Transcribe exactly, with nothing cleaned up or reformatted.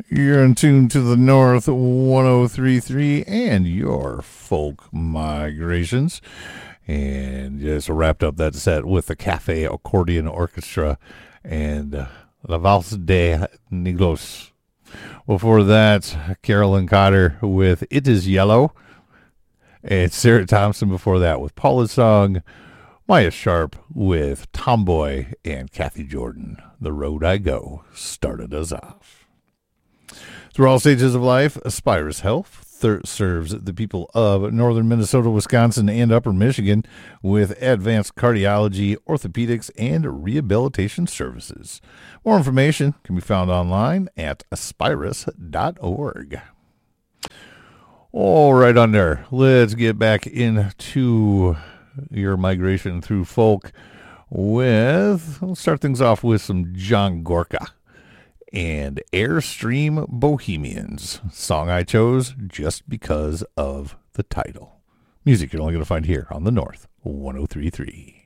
You're in tune to the North one oh three point three and your folk migrations. And just wrapped up that set with the Cafe Accordion Orchestra and uh, La Valse de Negros. Before that, Carolyn Cotter with It Is Yellow. And Sarah Thompson before that with Paula's song. Maya Sharp with Tomboy, and Kathy Jordan, The Road I Go, started us off. Through all stages of life, Aspirus Health thir- serves the people of northern Minnesota, Wisconsin, and upper Michigan with advanced cardiology, orthopedics, and rehabilitation services. More information can be found online at aspirus dot org. All right, on there, let's get back into your migration through folk with, let's start things off with some John Gorka and Airstream Bohemians. Song I chose just because of the title. Music you're only going to find here on the North one oh three point three.